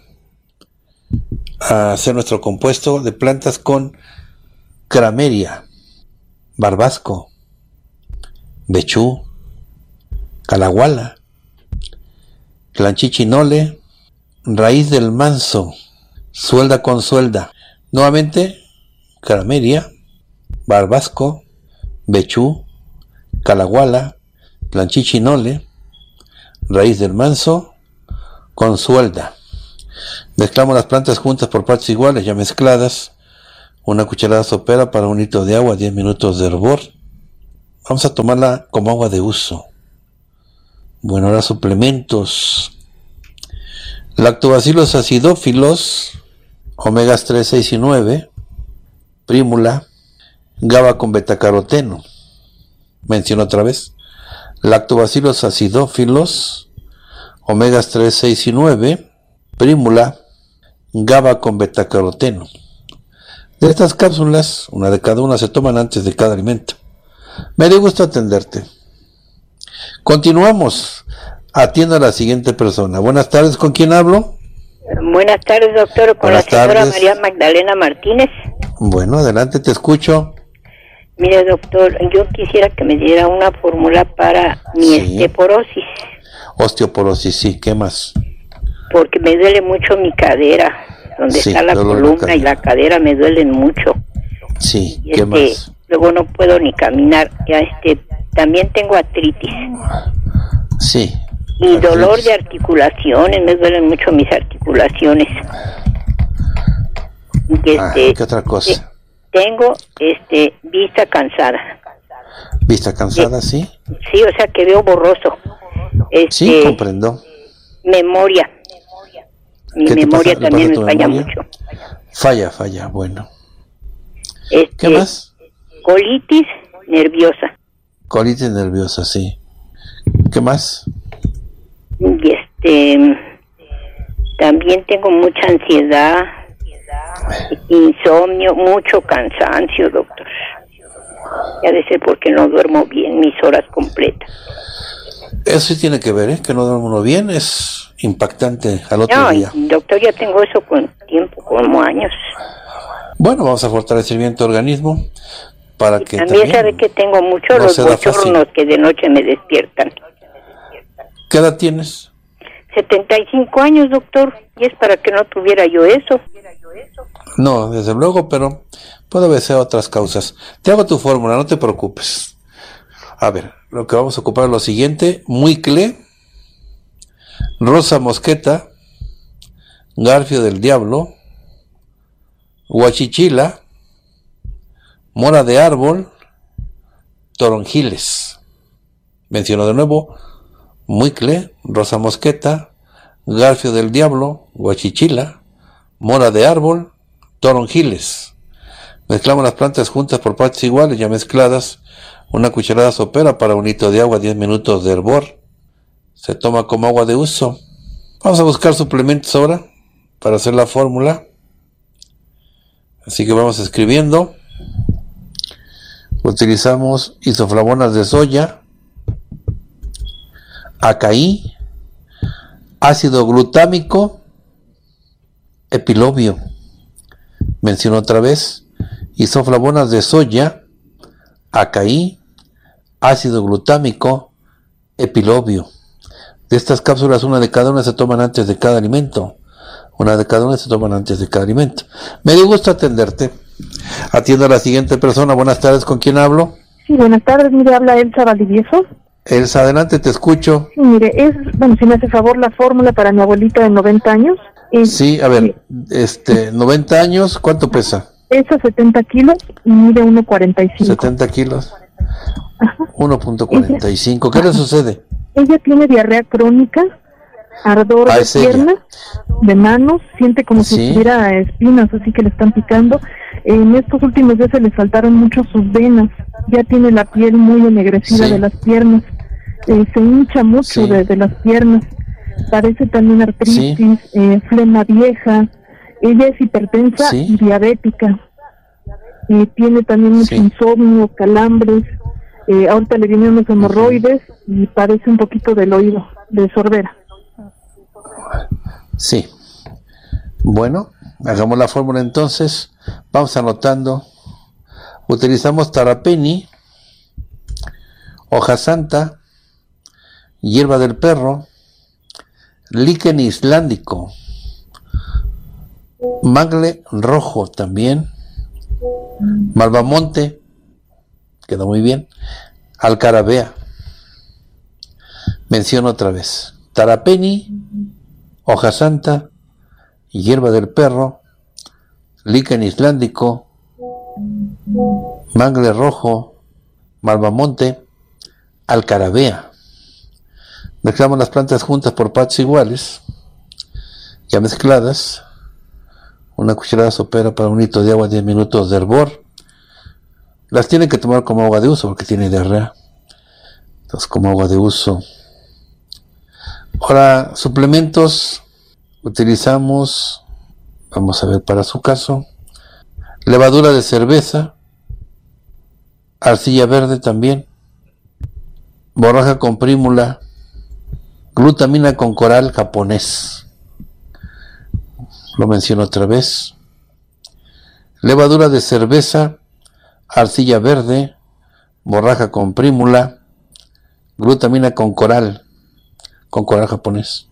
A: a hacer nuestro compuesto de plantas con crameria, barbasco, bechú, calahuala, clanchichinole, raíz del manso, Suelda con suelda. Nuevamente, carameria, barbasco, bechú, calaguala, planchichinole, raíz del manso, con suelda. Mezclamos las plantas juntas por partes iguales, ya mezcladas. Una cucharada sopera para un litro de agua, diez minutos de hervor. Vamos a tomarla como agua de uso. Bueno, ahora suplementos. Lactobacillus acidófilos, omegas tres, seis y nueve, prímula, GABA con betacaroteno. Menciono otra vez. Lactobacillus acidófilos, omegas tres, seis y nueve, prímula, GABA con betacaroteno. De estas cápsulas, una de cada una se toman antes de cada alimento. Me dio gusto atenderte. Continuamos. Atiendo a la siguiente persona. Buenas tardes, ¿con quién hablo?
R: Buenas tardes, doctor, con
A: Buenas
R: la señora
A: tardes.
R: María Magdalena Martínez.
A: Bueno, adelante, te escucho.
R: Mire, doctor, yo quisiera que me diera una fórmula para mi
A: Sí.
R: osteoporosis,
A: Osteoporosis, sí, ¿qué más?
R: porque me duele mucho mi cadera, donde
A: Sí,
R: está la
A: dolor de
R: columna y la cadera me duelen mucho.
A: Sí,
R: Y
A: ¿qué
R: este,
A: más?
R: luego no puedo ni caminar. Ya este, también tengo artritis
A: Sí.
R: y dolor de articulaciones, me duelen mucho mis articulaciones. Y
A: Ah,
R: este,
A: ¿qué otra cosa?
R: tengo este vista cansada.
A: ¿Vista cansada, sí?
R: Sí, o sea que veo borroso. Este,
A: Sí, comprendo.
R: memoria. Mi
A: ¿Qué te
R: memoria
A: pasa- le
R: también me
A: pasa a tu
R: falla
A: memoria?
R: mucho.
A: Falla, falla, bueno.
R: Este,
A: ¿Qué más?
R: Colitis nerviosa.
A: Colitis nerviosa, sí. ¿Qué más?
R: Y este, también tengo mucha ansiedad, insomnio, mucho cansancio, doctor. Ya de ser porque no duermo bien mis horas completas.
A: Eso sí tiene que ver, ¿eh? Que no duerme uno bien, es impactante al otro
R: No,
A: día.
R: y, doctor, ya tengo eso con tiempo, como años.
A: Bueno, vamos a fortalecer bien tu organismo para que
R: También,
A: también
R: sabe que tengo mucho
A: no
R: los
A: sea fácil.
R: bochornos que de noche me despiertan.
A: ¿Qué edad tienes?
R: setenta y cinco años, doctor, y es para que no tuviera yo eso.
A: No, desde luego, pero puede haber otras causas. Te hago tu fórmula, no te preocupes. A ver, lo que vamos a ocupar es lo siguiente: muicle, rosa mosqueta, garfio del diablo, huachichila, mora de árbol, toronjiles. Menciono de nuevo: muicle, rosa mosqueta, garfio del diablo, huachichila, mora de árbol, toronjiles. Mezclamos las plantas juntas por partes iguales, ya mezcladas. Una cucharada sopera para un litro de agua, diez minutos de hervor. Se toma como agua de uso. Vamos a buscar suplementos ahora para hacer la fórmula. Así que vamos escribiendo. Utilizamos isoflavonas de soya, acaí, ácido glutámico, epilobio. Menciono otra vez: isoflavonas de soya, acaí, ácido glutámico, epilobio. De estas cápsulas, una de cada una se toman antes de cada alimento. Una de cada una se toman antes de cada alimento. Me dio gusto atenderte. Atiendo a la siguiente persona. Buenas tardes, ¿con quién hablo?
S: Sí, buenas tardes, mire, habla Elsa Valdivieso.
A: Elsa, adelante, te escucho.
S: Sí, mire, es, bueno, si me hace favor, la fórmula para mi abuelita de noventa años. Es,
A: Sí, a ver, este, noventa años, ¿cuánto pesa?
S: Pesa setenta kilos y mide uno cuarenta y cinco.
A: setenta kilos. uno punto cuarenta y cinco. ¿Qué le sucede?
S: Ella tiene diarrea crónica, ardor
A: Ah,
S: de
A: es ella.
S: piernas, de manos, siente como si
A: Sí.
S: tuviera espinas, así que le están picando. En estos últimos días se le saltaron mucho sus venas, ya tiene la piel muy ennegrecida
A: Sí.
S: de las piernas, eh, se hincha mucho
A: Sí.
S: de, de las piernas, parece también artritis,
A: Sí.
S: eh, flema vieja, ella es hipertensa
A: Sí.
S: y diabética, eh, tiene también mucho
A: Sí.
S: insomnio, calambres, eh, ahorita le vienen los hemorroides y padece un poquito del oído, de sordera.
A: Sí. Bueno, hagamos la fórmula entonces. Vamos anotando. Utilizamos tarapeni, hoja santa, hierba del perro, líquen islandico, Mangle rojo también. Malvamonte, quedó muy bien. Alcarabea. Menciono otra vez. Tarapeni, hoja santa, hierba del perro, líquen islándico, mangle rojo, malvamonte, alcarabea. Mezclamos las plantas juntas por partes iguales, ya mezcladas. Una cucharada sopera para un litro de agua, diez minutos de hervor. Las tienen que tomar como agua de uso porque tiene diarrea. Entonces, como agua de uso. Ahora, suplementos. Utilizamos, vamos a ver para su caso, levadura de cerveza, arcilla verde también, borraja con prímula, glutamina con coral japonés. Lo menciono otra vez. Levadura de cerveza, arcilla verde, borraja con prímula, glutamina con coral, con coral japonés.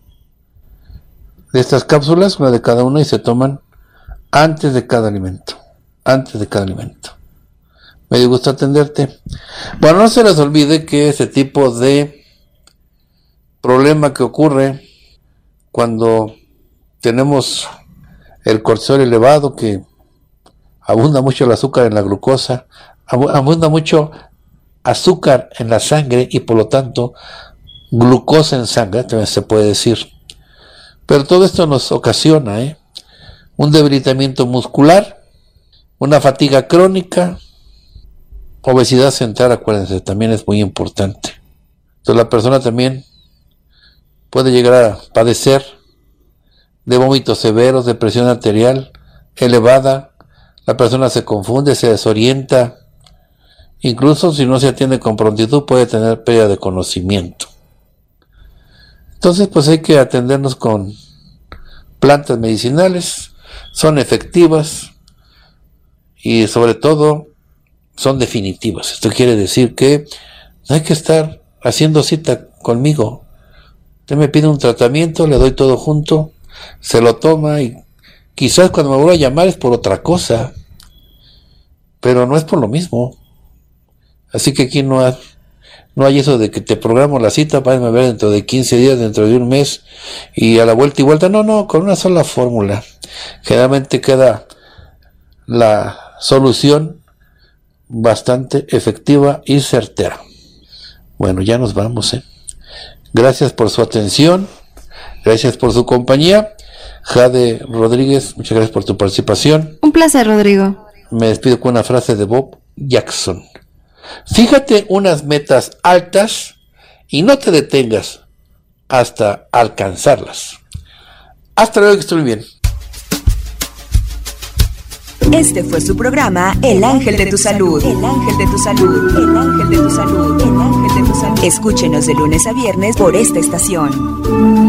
A: De estas cápsulas, una de cada una, y se toman antes de cada alimento. Antes de cada alimento. Me dio gusto atenderte. Bueno, no se les olvide que ese tipo de problema que ocurre cuando tenemos el cortisol elevado, que abunda mucho el azúcar en la glucosa, abunda mucho azúcar en la sangre y por lo tanto glucosa en sangre, también se puede decir. Pero todo esto nos ocasiona ¿eh? un debilitamiento muscular, una fatiga crónica, obesidad central, acuérdense, también es muy importante. Entonces la persona también puede llegar a padecer de vómitos severos, de presión arterial elevada, la persona se confunde, se desorienta, incluso si no se atiende con prontitud puede tener pérdida de conocimiento. Entonces pues hay que atendernos con plantas medicinales, son efectivas y sobre todo son definitivas. Esto quiere decir que no hay que estar haciendo cita conmigo. Usted me pide un tratamiento, le doy todo junto, se lo toma y quizás cuando me vuelva a llamar es por otra cosa, pero no es por lo mismo. Así que aquí no hay, no hay eso de que te programo la cita, váyame a ver dentro de quince días, dentro de un mes y a la vuelta y vuelta. No, no, con una sola fórmula generalmente queda la solución bastante efectiva y certera. Bueno, ya nos vamos, ¿eh? Gracias por su atención, gracias por su compañía. Jade Rodríguez, muchas gracias por tu participación.
G: Un placer, Rodrigo.
A: Me despido con una frase de Bob Jackson. Fíjate unas metas altas y no te detengas hasta alcanzarlas. Hasta luego, que estoy bien.
F: Este fue su programa El Ángel de tu Salud. El Ángel de tu Salud. El Ángel de tu Salud. El Ángel de tu Salud. Escúchenos de lunes a viernes por esta estación.